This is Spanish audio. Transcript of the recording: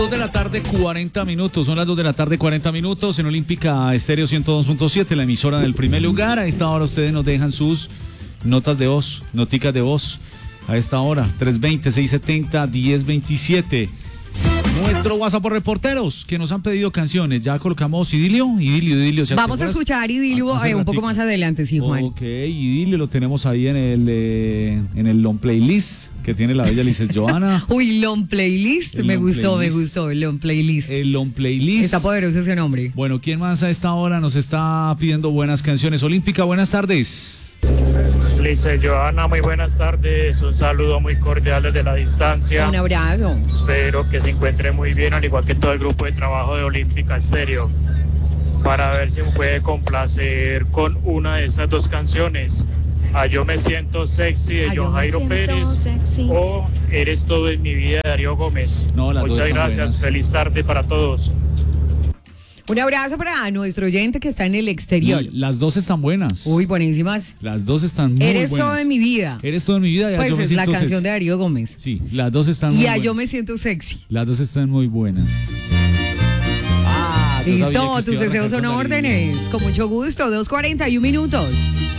2 de la tarde, 40 minutos. Son las 2 de la tarde, 40 minutos. En Olímpica Estéreo 102.7, la emisora del primer lugar. A esta hora ustedes nos dejan sus notas de voz, noticas de voz. A esta hora, 320-670-1027. Nuestro WhatsApp por reporteros que nos han pedido canciones. Ya colocamos Idilio. Vamos a escuchar Idilio un poco más adelante, sí, Juan. Ok, Idilio lo tenemos ahí en el long playlist que tiene la bella Lizeth Johanna. Uy, long playlist, me gustó, el long playlist. El long playlist. Está poderoso ese nombre. Bueno, ¿quién más a esta hora nos está pidiendo buenas canciones? Olímpica, buenas tardes. Lizeth Johanna, muy buenas tardes, un saludo muy cordial desde la distancia. Un abrazo. Espero que se encuentre muy bien, al igual que todo el grupo de trabajo de Olímpica Estéreo, para ver si me puede complacer con una de estas dos canciones, A Yo Me Siento Sexy de John Jairo Pérez o Eres Todo en Mi Vida de Darío Gómez. No, las Muchas dos están gracias, buenas. feliz tarde para todos. Un abrazo para nuestro oyente que está en el exterior. Las dos están buenas. Uy, buenísimas. Las dos están muy Eres buenas. todo en mi vida. Eres todo en mi vida. Y A Pues Yo Me es la Siento canción Sexy. de Darío Gómez. Sí, las dos están muy Y A buenas. Yo Me Siento Sexy. Las dos están muy buenas. Yo sabía Listo, que tus se iba a deseos son arrancar con Darío. órdenes. Con mucho gusto, 2:41 minutos.